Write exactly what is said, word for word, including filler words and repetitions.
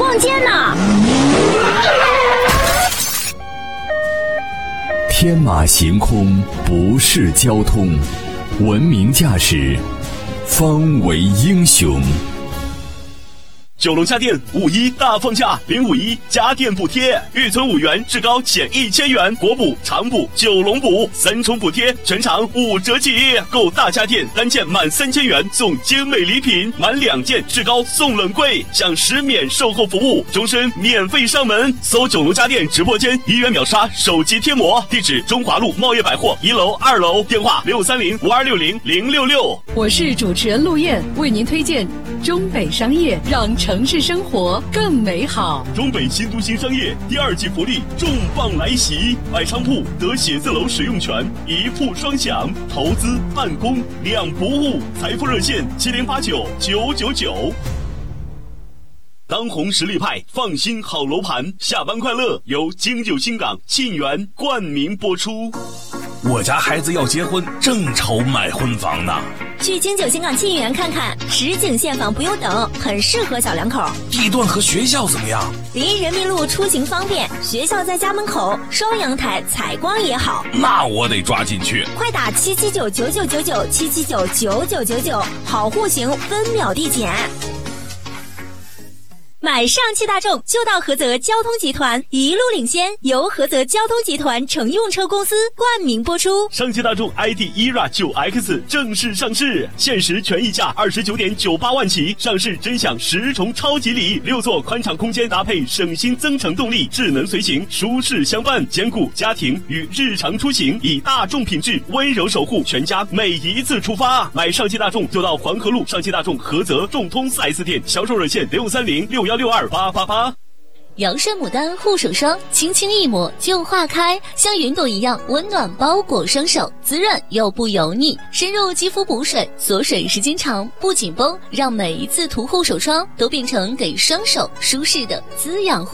逛街呢。 天马行空不是交通，文明驾驶方为英雄。 九龙家电五一大放价，零五一家电补贴，预存五元，至高减一千元，国补、长补、九龙补三重补贴，全场五折起。购大家电单件满三千元送精美礼品，满两件至高送冷柜，享十免售后服务，终身免费上门。搜九龙家电直播间，一元秒杀手机贴膜，地址中华路茂业百货一楼、二楼，电话六三零五二六零零六六。 我是主持人陆燕，为您推荐中北商业，让城市生活更美好。 中北新都新商业第二季福利重磅来袭，买商铺得写字楼使用权，一铺双享，投资办公两不误。财富热线七零八九九九九。当红实力派，放心好楼盘，下班快乐由京九新港沁园冠名播出。 我家孩子要结婚，正愁买婚房呢。 去京九新港沁园看看，实景现房不用等，很适合小两口。 地段和学校怎么样？ 离人民路出行方便，学校在家门口，双阳台，采光也好。 那我得抓紧去。 快打七七九九九九九七七九九九九九，好户型分秒递减。买上汽大众就到菏泽交通集团，一路领先，由菏泽交通集团乘用车公司冠名播出。 上汽大众 I D E R A 九 X 正式上市，限时权益价二十九点九八万起，上市真享十重超级礼，六座宽敞空间搭配省心增程动力，智能随行，舒适相伴，兼顾家庭与日常出行，以大众品质温柔守护全家每一次出发。买上汽大众就到黄河路上汽大众菏泽众通 四 S 店，销售热线六三零六幺六二八八八。 扬山牡丹护手霜，轻轻一抹就化开，像云朵一样温暖包裹双手，滋润又不油腻，深入肌肤补水，锁水时间长不紧绷，让每一次涂护手霜都变成给双手舒适的滋养护